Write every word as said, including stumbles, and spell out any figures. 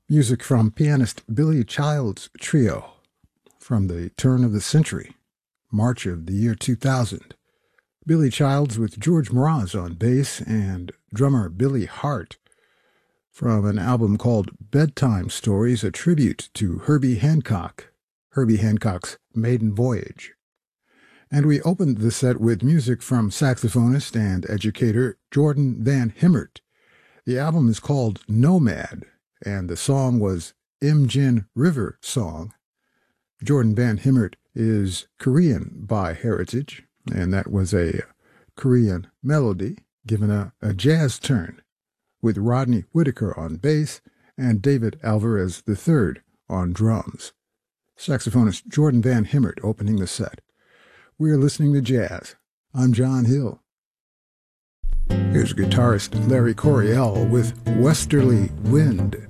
Music from pianist Billy Child's Trio from the turn of the century, March of the year two thousand. Billy Childs with George Mraz on bass and drummer Billy Hart from an album called Bedtime Stories, a tribute to Herbie Hancock, Herbie Hancock's maiden voyage. And we opened the set with music from saxophonist and educator Jordan Van Himert. The album is called Nomad, and the song was Imjin River Song. Jordan Van Himert is Korean by heritage, and that was a Korean melody given a, a jazz turn, with Rodney Whitaker on bass and David Alvarez the third on drums. Saxophonist Jordan Van Himert opening the set. We're listening to jazz. I'm John Hill. Here's guitarist Larry Coryell with Westerly Wind.